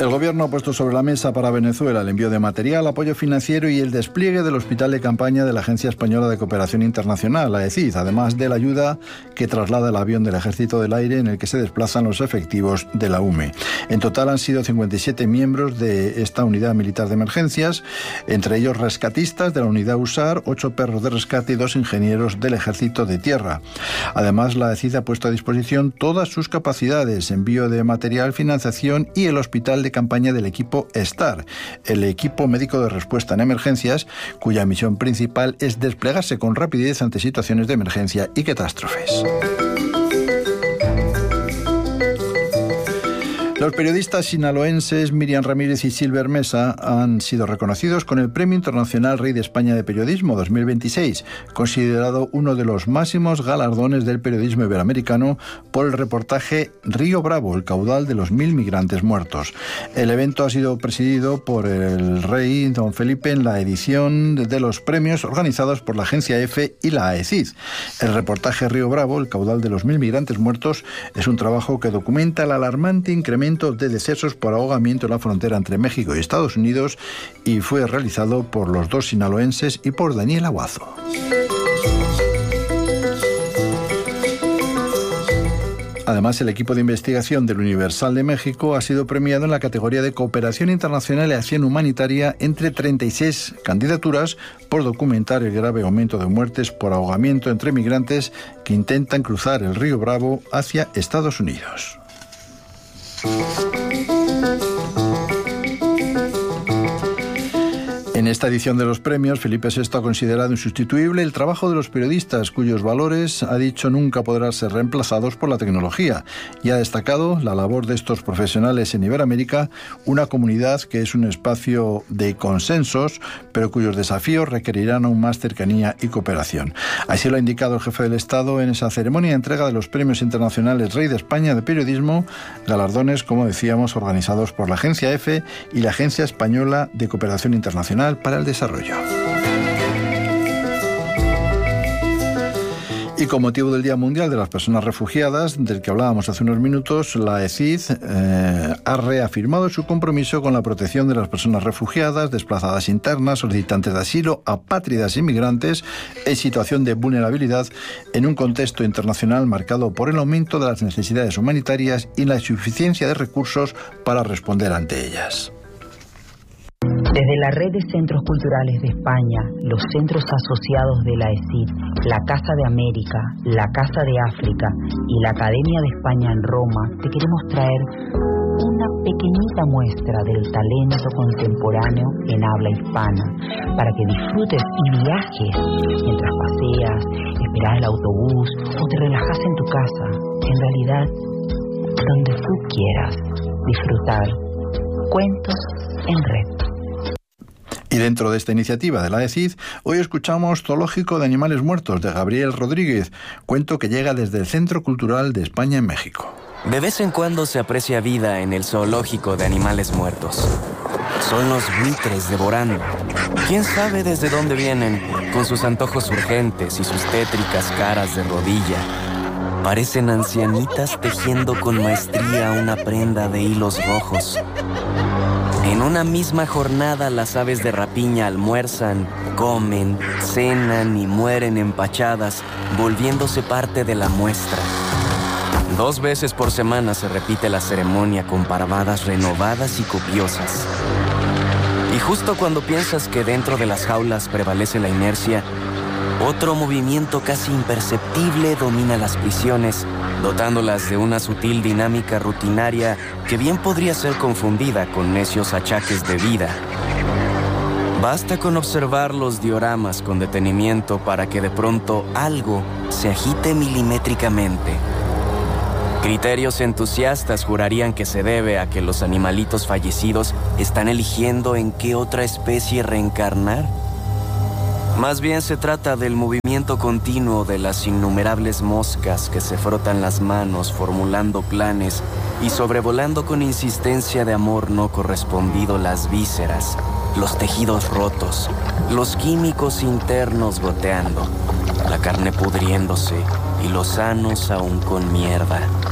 El Gobierno ha puesto sobre la mesa para Venezuela el envío de material, apoyo financiero y el despliegue del hospital de campaña de la Agencia Española de Cooperación Internacional, AECID, además de la ayuda que traslada el avión del Ejército del Aire en el que se desplazan los efectivos de la UME. En total han sido 57 miembros de esta unidad militar de emergencias, entre ellos rescatistas de la unidad USAR, 8 perros de rescate y 2 ingenieros del Ejército de Tierra. Además, la AECID ha puesto a disposición todas sus capacidades, envío de material, financiación y el hospital de campaña del equipo STAR, el equipo médico de respuesta en emergencias, cuya misión principal es desplegarse con rapidez ante situaciones de emergencia y catástrofes. Los periodistas sinaloenses Miriam Ramírez y Silver Mesa han sido reconocidos con el Premio Internacional Rey de España de Periodismo 2026, considerado uno de los máximos galardones del periodismo iberoamericano por el reportaje Río Bravo, el caudal de los 1000 migrantes muertos. El evento ha sido presidido por el rey Don Felipe en la edición de los premios organizados por la Agencia EFE y la AECID. El reportaje Río Bravo, el caudal de los 1000 migrantes muertos, es un trabajo que documenta el alarmante incremento de decesos por ahogamiento en la frontera entre México y Estados Unidos y fue realizado por los dos sinaloenses y por Daniel Aguazo. Además, el equipo de investigación del Universal de México ha sido premiado en la categoría de Cooperación Internacional y Acción Humanitaria entre 36 candidaturas por documentar el grave aumento de muertes por ahogamiento entre migrantes que intentan cruzar el río Bravo hacia Estados Unidos. En esta edición de los premios, Felipe VI ha considerado insustituible el trabajo de los periodistas, cuyos valores, ha dicho, nunca podrán ser reemplazados por la tecnología, y ha destacado la labor de estos profesionales en Iberoamérica, una comunidad que es un espacio de consensos, pero cuyos desafíos requerirán aún más cercanía y cooperación. Así lo ha indicado el jefe del Estado en esa ceremonia de entrega de los premios internacionales Rey de España de Periodismo, galardones, como decíamos, organizados por la Agencia EFE y la Agencia Española de Cooperación Internacional para el Desarrollo. Y con motivo del Día Mundial de las Personas Refugiadas, del que hablábamos hace unos minutos, la AECID ha reafirmado su compromiso con la protección de las personas refugiadas, desplazadas internas, solicitantes de asilo, apátridas y migrantes en situación de vulnerabilidad en un contexto internacional marcado por el aumento de las necesidades humanitarias y la insuficiencia de recursos para responder ante ellas. Desde la Red de Centros Culturales de España, los centros asociados de la AECID, la Casa de América, la Casa de África y la Academia de España en Roma, te queremos traer una pequeñita muestra del talento contemporáneo en habla hispana, para que disfrutes y viajes mientras paseas, esperas el autobús o te relajas en tu casa. En realidad, donde tú quieras disfrutar cuentos en red. Y dentro de esta iniciativa de la AECID, hoy escuchamos Zoológico de Animales Muertos, de Gabriel Rodríguez, cuento que llega desde el Centro Cultural de España en México. De vez en cuando se aprecia vida en el Zoológico de Animales Muertos. Son los buitres devorando. ¿Quién sabe desde dónde vienen, con sus antojos urgentes y sus tétricas caras de rodilla? Parecen ancianitas tejiendo con maestría una prenda de hilos rojos. En una misma jornada las aves de rapiña almuerzan, comen, cenan y mueren empachadas, volviéndose parte de la muestra. 2 veces por semana se repite la ceremonia con parvadas renovadas y copiosas. Y justo cuando piensas que dentro de las jaulas prevalece la inercia, otro movimiento casi imperceptible domina las prisiones, dotándolas de una sutil dinámica rutinaria que bien podría ser confundida con necios achaques de vida. Basta con observar los dioramas con detenimiento para que de pronto algo se agite milimétricamente. Criterios entusiastas jurarían que se debe a que los animalitos fallecidos están eligiendo en qué otra especie reencarnar. Más bien se trata del movimiento continuo de las innumerables moscas que se frotan las manos formulando planes y sobrevolando con insistencia de amor no correspondido las vísceras, los tejidos rotos, los químicos internos goteando, la carne pudriéndose y los sanos aún con mierda.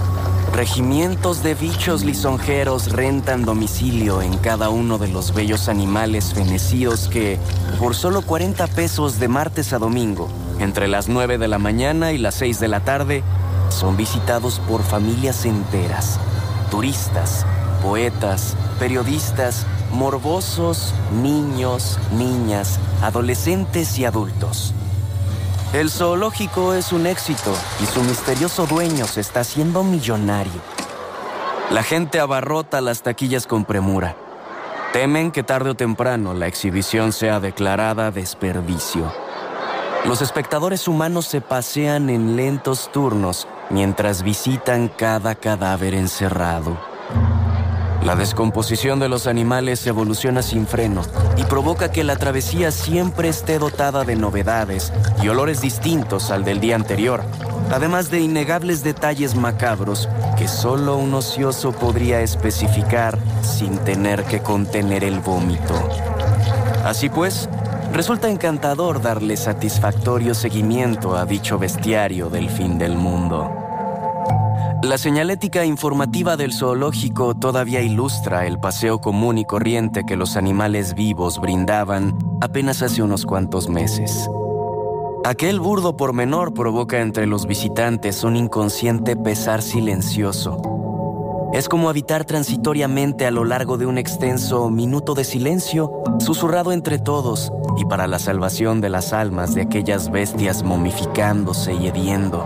regimientos de bichos lisonjeros rentan domicilio en cada uno de los bellos animales fenecidos que, por solo 40 pesos de martes a domingo, entre las 9 de la mañana y las 6 de la tarde, son visitados por familias enteras, turistas, poetas, periodistas, morbosos, niños, niñas, adolescentes y adultos. El zoológico es un éxito y su misterioso dueño se está haciendo millonario. La gente abarrota las taquillas con premura. Temen que tarde o temprano la exhibición sea declarada desperdicio. Los espectadores humanos se pasean en lentos turnos mientras visitan cada cadáver encerrado. La descomposición de los animales evoluciona sin freno y provoca que la travesía siempre esté dotada de novedades y olores distintos al del día anterior, además de innegables detalles macabros que solo un ocioso podría especificar sin tener que contener el vómito. Así pues, resulta encantador darle satisfactorio seguimiento a dicho bestiario del fin del mundo. La señalética informativa del zoológico todavía ilustra el paseo común y corriente que los animales vivos brindaban apenas hace unos cuantos meses. Aquel burdo pormenor provoca entre los visitantes un inconsciente pesar silencioso. Es como habitar transitoriamente a lo largo de un extenso minuto de silencio, susurrado entre todos y para la salvación de las almas de aquellas bestias momificándose y hediendo.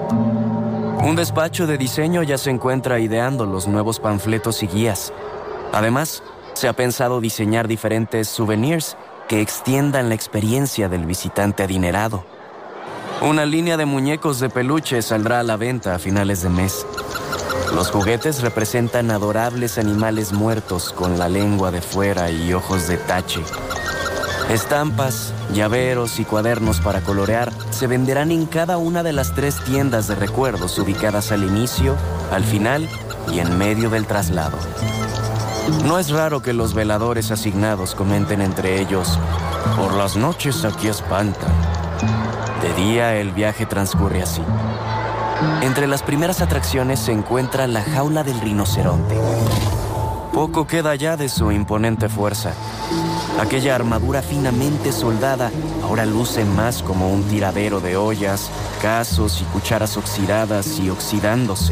Un despacho de diseño ya se encuentra ideando los nuevos panfletos y guías. Además, se ha pensado diseñar diferentes souvenirs que extiendan la experiencia del visitante adinerado. Una línea de muñecos de peluche saldrá a la venta a finales de mes. Los juguetes representan adorables animales muertos con la lengua de fuera y ojos de tache. Estampas, llaveros y cuadernos para colorear se venderán en cada una de las 3 tiendas de recuerdos ubicadas al inicio, al final y en medio del traslado. No es raro que los veladores asignados comenten entre ellos: por las noches aquí espantan. De día el viaje transcurre así. Entre las primeras atracciones se encuentra la jaula del rinoceronte. Poco queda ya de su imponente fuerza. Aquella armadura finamente soldada ahora luce más como un tiradero de ollas, casos y cucharas oxidadas y oxidándose.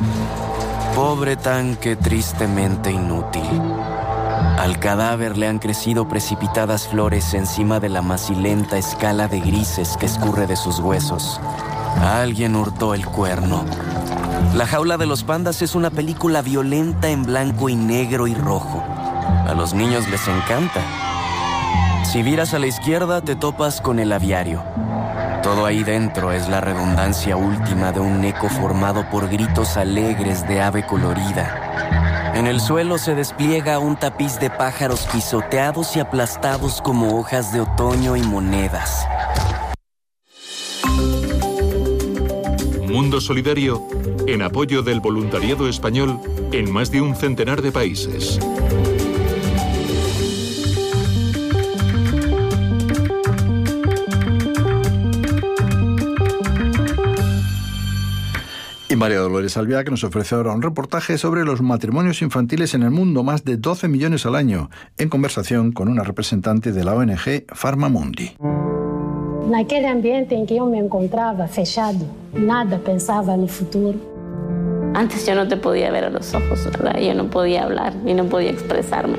Pobre tanque tristemente inútil. Al cadáver le han crecido precipitadas flores encima de la macilenta escala de grises que escurre de sus huesos. Alguien hurtó el cuerno. La jaula de los pandas es una película violenta en blanco y negro y rojo. A los niños les encanta. Si viras a la izquierda, te topas con el aviario. Todo ahí dentro es la redundancia última de un eco formado por gritos alegres de ave colorida. En el suelo se despliega un tapiz de pájaros pisoteados y aplastados como hojas de otoño y monedas. Mundo Solidario, en apoyo del voluntariado español en más de un centenar de países. Y María Dolores Albiac nos ofrece ahora un reportaje sobre los matrimonios infantiles en el mundo, más de 12 millones al año, en conversación con una representante de la ONG Farmamundi. Naquele ambiente en que yo me encontraba fechado, nada pensaba en el futuro. Antes yo no te podía ver a los ojos, ¿verdad? Yo no podía hablar y no podía expresarme.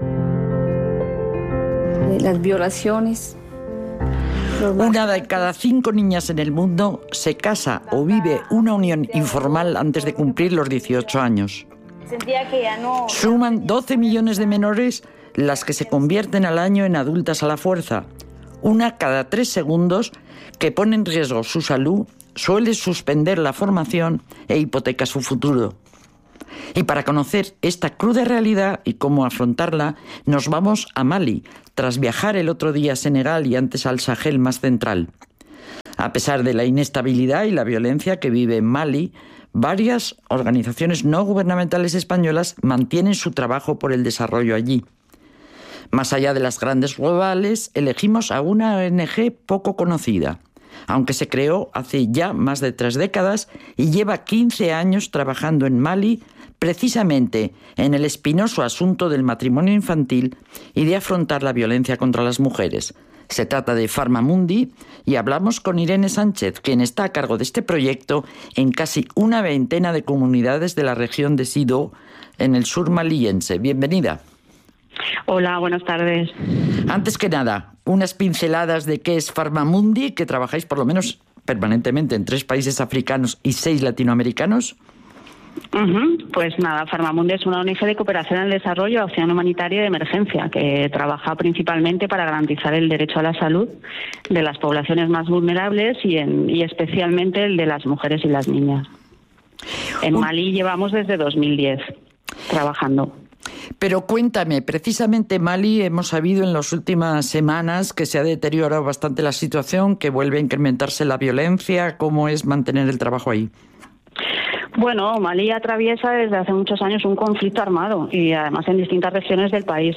Las violaciones. Una de cada 5 niñas en el mundo se casa o vive una unión informal antes de cumplir los 18 años. Suman 12 millones de menores las que se convierten al año en adultas a la fuerza. Una cada 3 segundos que pone en riesgo su salud, suele suspender la formación e hipoteca su futuro. Y para conocer esta cruda realidad y cómo afrontarla, nos vamos a Mali, tras viajar el otro día a Senegal y antes al Sahel más central. A pesar de la inestabilidad y la violencia que vive en Mali, varias organizaciones no gubernamentales españolas mantienen su trabajo por el desarrollo allí. Más allá de las grandes globales, elegimos a una ONG poco conocida, aunque se creó hace ya más de 3 décadas y lleva 15 años trabajando en Mali precisamente en el espinoso asunto del matrimonio infantil y de afrontar la violencia contra las mujeres. Se trata de Farmamundi y hablamos con Irene Sánchez, quien está a cargo de este proyecto en casi una veintena de comunidades de la región de Sido, en el sur maliense. Bienvenida. Hola, buenas tardes. Antes que nada, unas pinceladas de qué es Farmamundi, que trabajáis por lo menos permanentemente en 3 países africanos y 6 latinoamericanos. Pues nada, Farmamundi es una ONG de cooperación al desarrollo, acción humanitaria y de emergencia, que trabaja principalmente para garantizar el derecho a la salud de las poblaciones más vulnerables y especialmente el de las mujeres y las niñas. En Mali llevamos desde 2010 trabajando. Pero cuéntame, precisamente Mali hemos sabido en las últimas semanas que se ha deteriorado bastante la situación, que vuelve a incrementarse la violencia. ¿Cómo es mantener el trabajo ahí? Bueno, Mali atraviesa desde hace muchos años un conflicto armado y además en distintas regiones del país.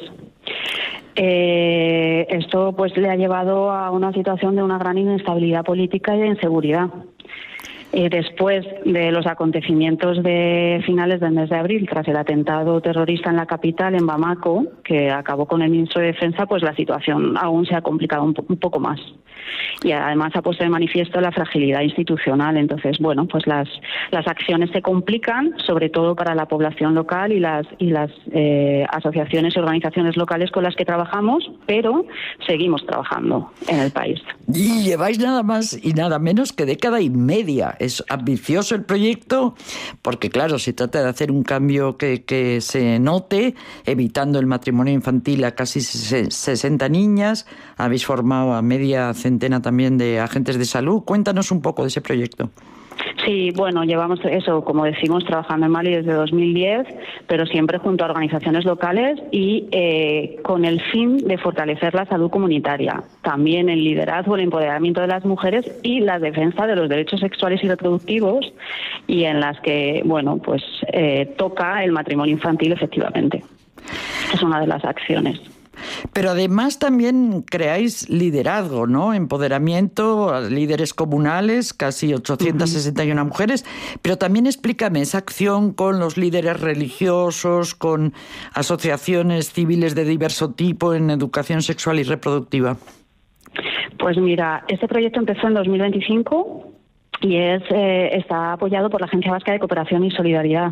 Esto pues le ha llevado a una situación de una gran inestabilidad política y de inseguridad. Después de los acontecimientos de finales del mes de abril, tras el atentado terrorista en la capital, en Bamako, que acabó con el ministro de Defensa, pues la situación aún se ha complicado un poco más. Y además ha puesto de manifiesto la fragilidad institucional. Entonces, bueno, pues las acciones se complican, sobre todo para la población local y las asociaciones y organizaciones locales con las que trabajamos, pero seguimos trabajando en el país. Y lleváis nada más y nada menos que década y media. Es ambicioso el proyecto porque, claro, se trata de hacer un cambio que se note, evitando el matrimonio infantil a casi 60 niñas. Habéis formado a media centena también de agentes de salud. Cuéntanos un poco de ese proyecto. Sí, bueno, llevamos eso, como decimos, trabajando en Mali desde 2010, pero siempre junto a organizaciones locales y con el fin de fortalecer la salud comunitaria, también el liderazgo, el empoderamiento de las mujeres y la defensa de los derechos sexuales y reproductivos, y en las que, bueno, pues toca el matrimonio infantil efectivamente. Es una de las acciones. Pero además también creáis liderazgo, ¿no? Empoderamiento, líderes comunales, casi 861 mujeres. Pero también explícame esa acción con los líderes religiosos, con asociaciones civiles de diverso tipo en educación sexual y reproductiva. Pues mira, este proyecto empezó en 2025 y está apoyado por la Agencia Vasca de Cooperación y Solidaridad.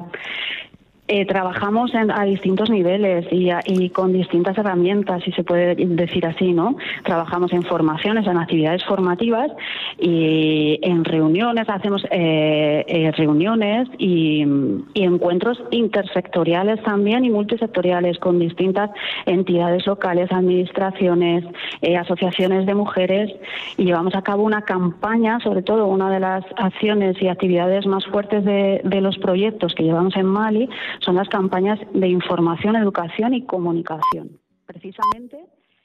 Trabajamos a distintos niveles y con distintas herramientas, si se puede decir así, ¿no? Trabajamos en formaciones, en actividades formativas y en reuniones, hacemos reuniones y encuentros intersectoriales también y multisectoriales con distintas entidades locales, administraciones, asociaciones de mujeres, y llevamos a cabo una campaña, sobre todo una de las acciones y actividades más fuertes de los proyectos que llevamos en Mali son las campañas de información, educación y comunicación. Precisamente.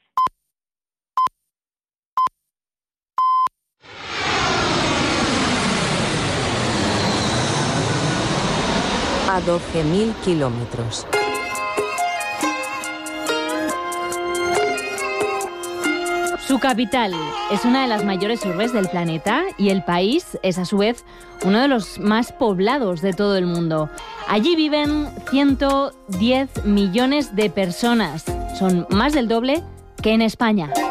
A 12.000 kilómetros. Su capital es una de las mayores urbes del planeta y el país es a su vez uno de los más poblados de todo el mundo. Allí viven 110 millones de personas. Son más del doble que en España.